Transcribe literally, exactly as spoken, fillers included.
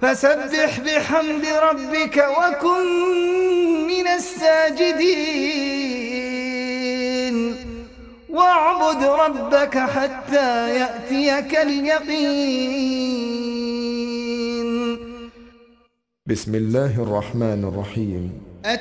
فسبح بحمد ربك وكن من الساجدين واعبد ربك حتى يأتيك اليقين. بسم الله الرحمن الرحيم.